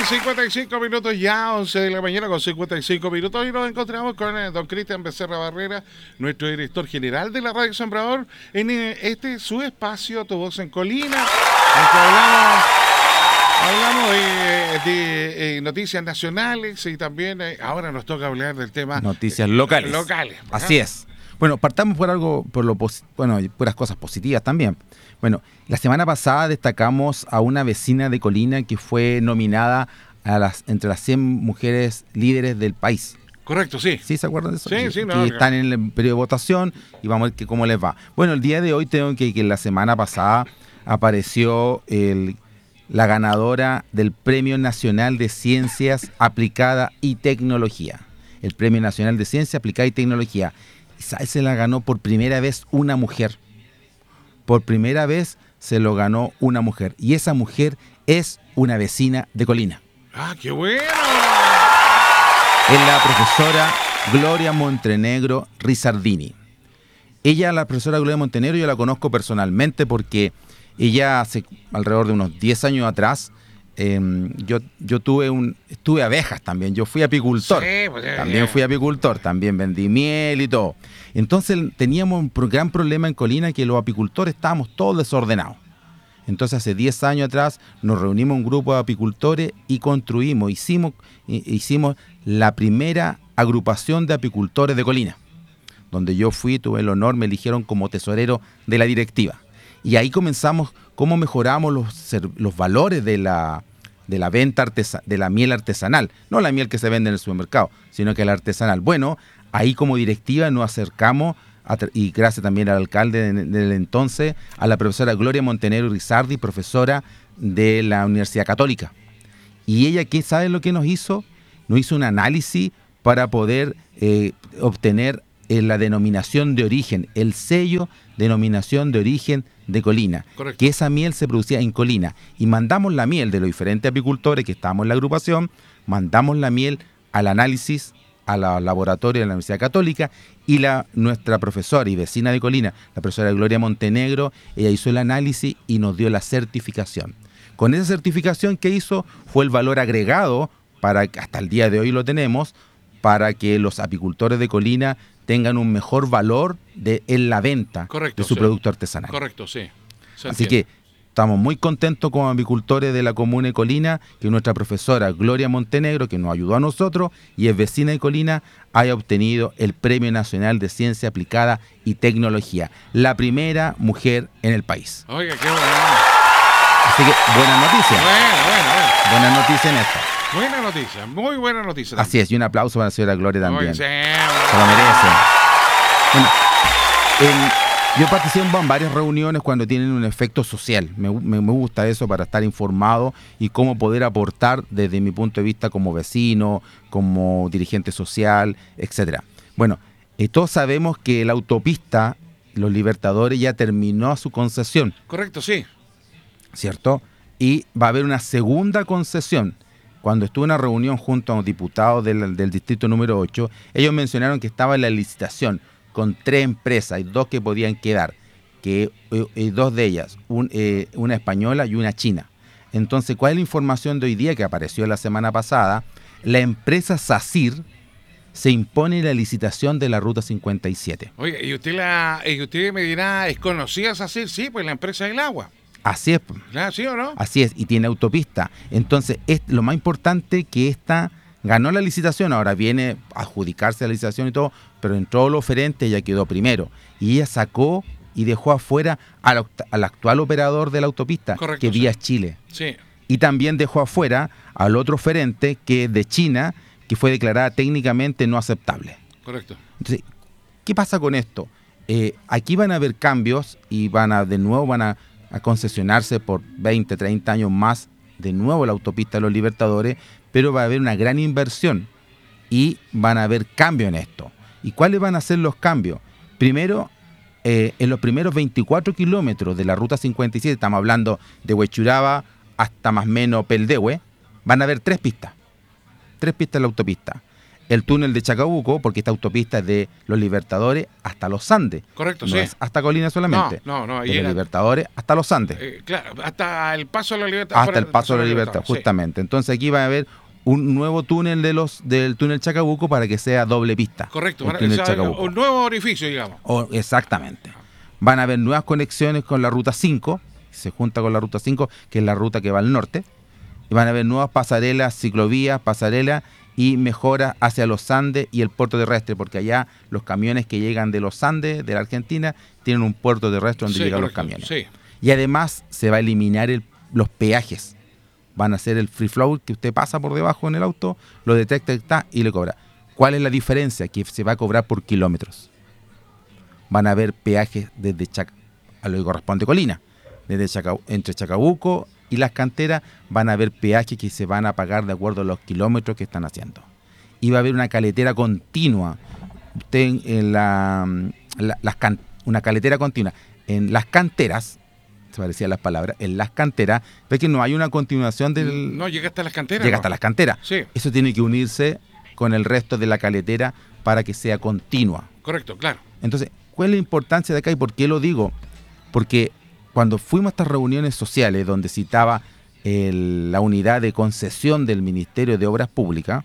con 55 minutos ya, 11 de la mañana con 55 minutos, y nos encontramos con don Cristian Becerra Barrera, nuestro director general de la Radio Sembrador, en este su espacio, Tu Voz en Colina, en que hablamos de noticias nacionales y también ahora nos toca hablar del tema noticias locales. Así es. Bueno, partamos por algo, puras cosas positivas también. Bueno, la semana pasada destacamos a una vecina de Colina que fue nominada entre las 100 mujeres líderes del país. Correcto, sí. ¿Sí se acuerdan de eso? Sí, que están en el periodo de votación y vamos a ver cómo les va. Bueno, el día de hoy tengo que la semana pasada apareció la ganadora del Premio Nacional de Ciencias Aplicada y Tecnología. El Premio Nacional de Ciencia Aplicada y Tecnología. Se la ganó por primera vez una mujer. Por primera vez se lo ganó una mujer. Y esa mujer es una vecina de Colina. ¡Ah, qué bueno! Es la profesora Gloria Montenegro Rizzardini. La profesora Gloria Montenegro, yo la conozco personalmente porque ella hace alrededor de unos 10 años atrás, yo tuve abejas también, yo fui apicultor, fui apicultor, también vendí miel y todo. Entonces teníamos un gran problema en Colina que los apicultores estábamos todos desordenados. Entonces hace 10 años atrás nos reunimos un grupo de apicultores y hicimos la primera agrupación de apicultores de Colina, donde yo tuve el honor, me eligieron como tesorero de la directiva. Y ahí comenzamos cómo mejoramos los valores de la venta de la miel artesanal. No la miel que se vende en el supermercado, sino que la artesanal. Bueno, ahí como directiva nos acercamos, y gracias también al alcalde del entonces, a la profesora Gloria Montenegro Rizzardini, profesora de la Universidad Católica. Y ella, ¿qué sabe lo que nos hizo? Nos hizo un análisis para poder obtener la denominación de origen, el sello denominación de origen de Colina. Correcto. Que esa miel se producía en Colina. Y mandamos la miel de los diferentes apicultores que estábamos en la agrupación, mandamos la miel al análisis al laboratorio de la Universidad Católica, y nuestra profesora y vecina de Colina, la profesora Gloria Montenegro, ella hizo el análisis y nos dio la certificación. Con esa certificación que hizo fue el valor agregado, hasta el día de hoy lo tenemos, para que los apicultores de Colina tengan un mejor valor en la venta. Correcto, de su producto artesanal. Correcto, sí. Así que estamos muy contentos como apicultores de la comuna de Colina que nuestra profesora Gloria Montenegro, que nos ayudó a nosotros y es vecina de Colina, haya obtenido el Premio Nacional de Ciencia Aplicada y Tecnología. La primera mujer en el país. Oiga, qué bueno. Así que buenas noticias. Bueno. Buenas noticias en esto. Buena noticia, muy buena noticia también. Así es, y un aplauso para la señora Gloria también. Sí, se lo merece. Bueno, yo participo en varias reuniones cuando tienen un efecto social. Me gusta eso para estar informado y cómo poder aportar desde mi punto de vista como vecino, como dirigente social, etcétera. Bueno, todos sabemos que la autopista Los Libertadores ya terminó su concesión. Correcto, sí. ¿Cierto? Y va a haber una segunda concesión. Cuando estuve en una reunión junto a los diputados del distrito número 8, ellos mencionaron que estaba en la licitación con 3 empresas y 2 que podían quedar, que 2 de ellas, una española y una china. Entonces, ¿cuál es la información de hoy día que apareció la semana pasada? La empresa SACIR se impone la licitación de la Ruta 57. Oye, y usted me dirá, ¿es conocida SACIR? Sí, pues la empresa del agua. Así es. ¿Sí o no? Así es, y tiene autopista. Entonces, lo más importante que esta ganó la licitación, ahora viene a adjudicarse la licitación y todo, pero en todo lo oferente ella quedó primero. Y ella sacó y dejó afuera al actual operador de la autopista, correcto, que Vías Chile. Sí. Y también dejó afuera al otro oferente, que es de China, que fue declarada técnicamente no aceptable. Correcto. Entonces, ¿qué pasa con esto? Aquí van a haber cambios y van a concesionarse por 20, 30 años más de nuevo la autopista de los Libertadores, pero va a haber una gran inversión y van a haber cambios en esto. ¿Y cuáles van a ser los cambios? Primero, en los primeros 24 kilómetros de la Ruta 57, estamos hablando de Huechuraba hasta más o menos Peldehue, van a haber 3 pistas. 3 pistas en la autopista. el túnel de Chacabuco, porque esta autopista es de Los Libertadores hasta Los Andes. Correcto, no sí. es hasta Colina solamente. No, de Los Libertadores hasta Los Andes. Claro, hasta el Paso de la Libertad. Hasta el Paso de la Libertad, justamente. Entonces aquí va a haber un nuevo túnel del túnel Chacabuco para que sea doble pista. Correcto, un nuevo orificio, digamos. Exactamente. Van a haber nuevas conexiones con la Ruta 5, se junta con la Ruta 5, que es la ruta que va al norte. Y van a haber nuevas pasarelas, ciclovías, pasarelas y mejoras hacia los Andes y el puerto terrestre, porque allá los camiones que llegan de los Andes, de la Argentina, tienen un puerto terrestre donde llegan los camiones. Sí. Y además se va a eliminar los peajes. Van a hacer el free flow, que usted pasa por debajo en el auto, lo detecta y le cobra. ¿Cuál es la diferencia? Que se va a cobrar por kilómetros. Van a haber peajes desde a lo que corresponde Colina. Entre Chacabuco y Las Canteras van a haber peajes que se van a pagar de acuerdo a los kilómetros que están haciendo. Y va a haber una caletera continua. Usted en una caletera continua. En Las Canteras, se parecían las palabras, en Las Canteras, ve que no hay una continuación del... No, llega hasta Las Canteras. Llega hasta Las Canteras. Sí. Eso tiene que unirse con el resto de la caletera para que sea continua. Correcto, claro. Entonces, ¿cuál es la importancia de acá y por qué lo digo? Porque cuando fuimos a estas reuniones sociales donde citaba la unidad de concesión del Ministerio de Obras Públicas,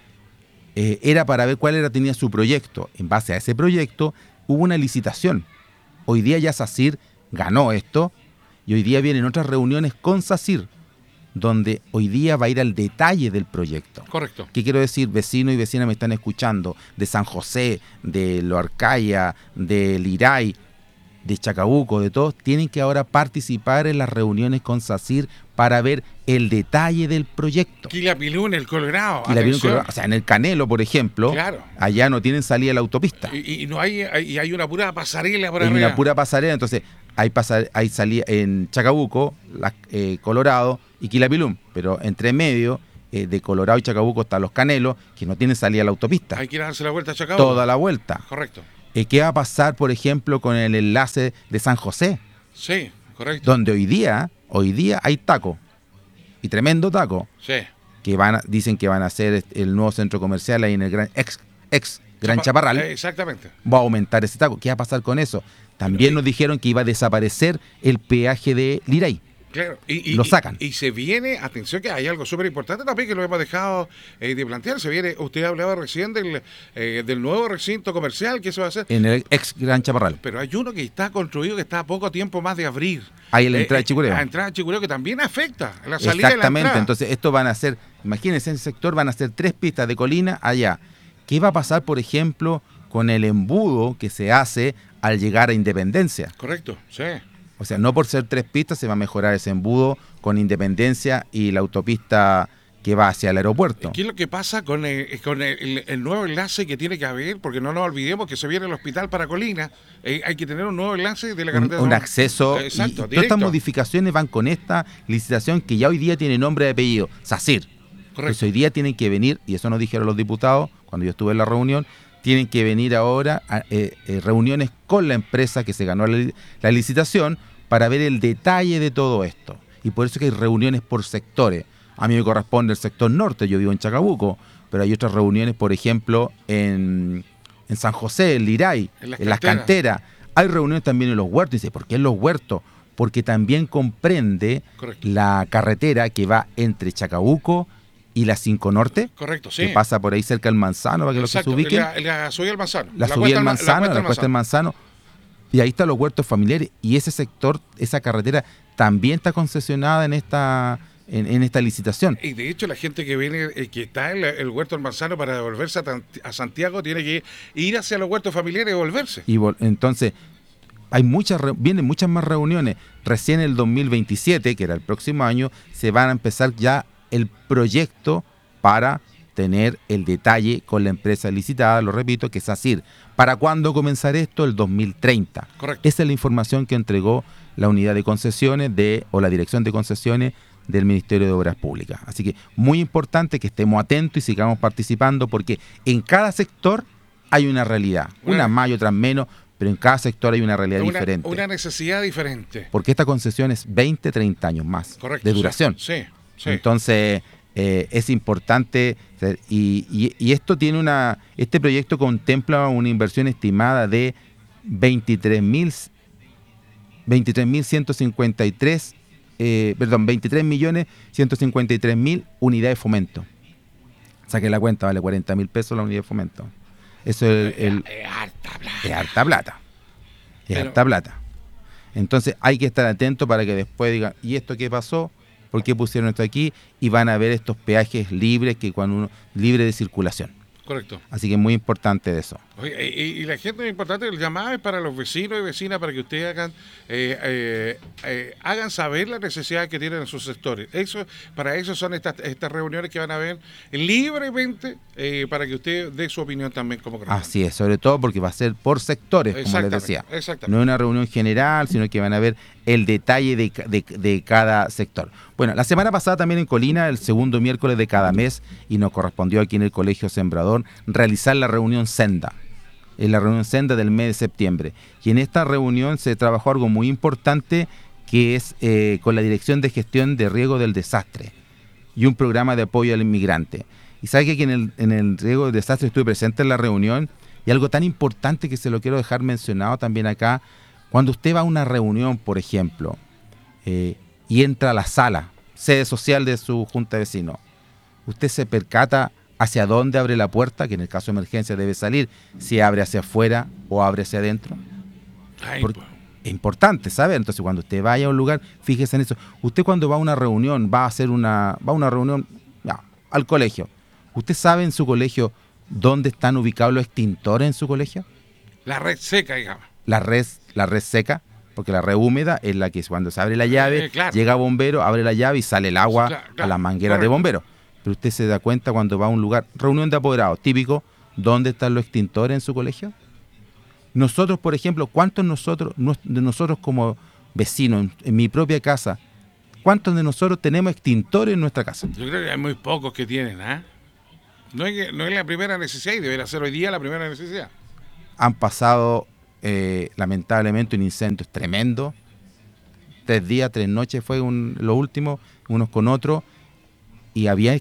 era para ver cuál tenía su proyecto. En base a ese proyecto hubo una licitación. Hoy día ya SACIR ganó esto y hoy día vienen otras reuniones con SACIR, donde hoy día va a ir al detalle del proyecto. Correcto. ¿Qué quiero decir? Vecinos y vecinas me están escuchando, de San José, de Loarcaya, de Liray, de Chacabuco, de todos, tienen que ahora participar en las reuniones con SACIR para ver el detalle del proyecto. Quilapilún, el Colorado. O sea, en el Canelo, por ejemplo, claro, allá no tienen salida a la autopista. Y no hay una pura pasarela por arriba. Hay una pura pasarela, entonces hay salida en Chacabuco, Colorado y Quilapilún, pero entre medio de Colorado y Chacabuco están los Canelos, que no tienen salida a la autopista. Hay que darse la vuelta a Chacabuco. Toda la vuelta. Correcto. ¿Qué va a pasar, por ejemplo, con el enlace de San José? Sí, correcto. Donde hoy día hay taco, y tremendo taco. Sí. Que dicen que van a hacer el nuevo centro comercial ahí en el ex Gran Chaparral. Exactamente. Va a aumentar ese taco. ¿Qué va a pasar con eso? También nos dijeron que iba a desaparecer el peaje de Liray. Claro, lo sacan. Y se viene, atención que hay algo súper importante también que lo hemos dejado de plantear. Se viene, usted hablaba recién del nuevo recinto comercial que se va a hacer. En el ex Gran Chaparral. Pero hay uno que está construido que está a poco tiempo más de abrir. Ahí en la entrada de Chicureo. La entrada de Chicureo que también afecta la salida. Exactamente, de la entonces esto van a ser, imagínense en ese sector van a ser 3 pistas de Colina allá. ¿Qué va a pasar, por ejemplo, con el embudo que se hace al llegar a Independencia? Correcto, sí. O sea, no por ser 3 pistas se va a mejorar ese embudo con Independencia y la autopista que va hacia el aeropuerto. ¿Qué es lo que pasa con el nuevo enlace que tiene que haber? Porque no nos olvidemos que se viene el hospital para Colina. Hay que tener un nuevo enlace de la carretera. Un acceso. Exacto, y todas estas modificaciones van con esta licitación que ya hoy día tiene nombre y apellido, SACIR. Correcto. Entonces hoy día tienen que venir, y eso nos dijeron los diputados cuando yo estuve en la reunión, tienen que venir ahora a reuniones con la empresa que se ganó la licitación para ver el detalle de todo esto. Y por eso que hay reuniones por sectores. A mí me corresponde el sector norte, yo vivo en Chacabuco, pero hay otras reuniones, por ejemplo, en San José, en Liray, en Las Canteras. Hay reuniones también en los huertos. Y dice, ¿por qué en los huertos? Porque también comprende Correcto. La carretera que va entre Chacabuco y la 5 Norte. Correcto, sí. Que pasa por ahí cerca del Manzano, para que exacto, los que se ubiquen. La subida al Manzano. La subida al Manzano, la cuesta del Manzano. Y ahí están los huertos familiares. Y ese sector, esa carretera, también está concesionada en esta licitación. Y de hecho la gente que viene, que está en el huerto del Manzano para devolverse a Santiago, tiene que ir hacia los huertos familiares y volverse. Entonces, vienen muchas más reuniones. Recién el 2027, que era el próximo año, se van a empezar ya el proyecto para tener el detalle con la empresa licitada, lo repito, que es SACIR. ¿Para cuándo comenzar esto? El 2030. Correcto. Esa es la información que entregó la unidad de concesiones o la dirección de concesiones del Ministerio de Obras Públicas. Así que muy importante que estemos atentos y sigamos participando, porque en cada sector hay una realidad, unas más y otras menos, pero en cada sector hay una realidad diferente. Una necesidad diferente. Porque esta concesión es 20, 30 años más. Correcto, de duración. Sí. Entonces, es importante, y esto tiene este proyecto contempla una inversión estimada de 23.153.000 unidades de fomento. Saque la cuenta, vale 40.000 pesos la unidad de fomento. Eso es harta plata. es harta plata. Es harta plata. Entonces hay que estar atento para que después digan, ¿y esto qué pasó? ¿Por qué pusieron esto aquí? Y van a ver estos peajes libres, libre de circulación. Correcto. Así que es muy importante eso. Oye, y la gente, es importante, el llamado es para los vecinos y vecinas para que ustedes hagan saber la necesidad que tienen en sus sectores. Para eso son estas reuniones que van a ver libremente, para que usted dé su opinión también como corresponde. Así es, sobre todo porque va a ser por sectores, como les decía. No es una reunión general, sino que van a ver el detalle de cada sector. Bueno, la semana pasada también en Colina, el segundo miércoles de cada mes, y nos correspondió aquí en el Colegio Sembrador realizar la reunión Senda. Es la reunión Senda del mes de septiembre. Y en esta reunión se trabajó algo muy importante, que es con la Dirección de Gestión de Riesgo del Desastre y un programa de apoyo al inmigrante. Y sabe que aquí en el riesgo del desastre estuve presente en la reunión, y algo tan importante que se lo quiero dejar mencionado también acá: cuando usted va a una reunión, por ejemplo, y entra a la sala, sede social de su junta de vecinos, usted se percata hacia dónde abre la puerta, que en el caso de emergencia debe salir, si abre hacia afuera o abre hacia adentro. Es importante saber. Entonces, cuando usted vaya a un lugar, fíjese en eso. Usted, cuando va a una reunión, va a una reunión al colegio, ¿usted sabe en su colegio dónde están ubicados los extintores en su colegio? La red seca, digamos. La red seca, porque la red húmeda es la que cuando se abre la llave, llega bombero, abre la llave y sale el agua a las mangueras de bomberos. Pero usted se da cuenta cuando va a un lugar, reunión de apoderados, típico, ¿dónde están los extintores en su colegio? Nosotros, por ejemplo, ¿cuántos de nosotros como vecinos, en mi propia casa, cuántos de nosotros tenemos extintores en nuestra casa? Yo creo que hay muy pocos que tienen, ¿ah? No es la primera necesidad, y debería ser hoy día la primera necesidad. Han pasado, lamentablemente, un incendio tremendo. 3 días, 3 noches fue lo último, unos con otros. Y había